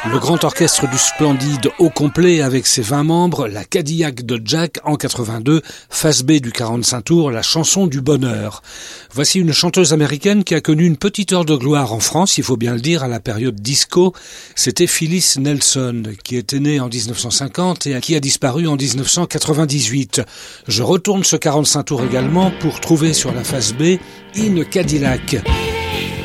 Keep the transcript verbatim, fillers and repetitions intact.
Le grand orchestre du Splendide au complet avec ses vingt membres, la Cadillac de Jack en quatre-vingt-deux, face B du quarante-cinq tours, la chanson du bonheur. Voici une chanteuse américaine qui a connu une petite heure de gloire en France, il faut bien le dire, à la période disco. C'était Phyllis Nelson, qui était née en dix-neuf cent cinquante et qui a disparu en dix-neuf cent quatre-vingt-dix-huit. Je retourne ce quarante-cinq tours également pour trouver sur la face B In Cadillac.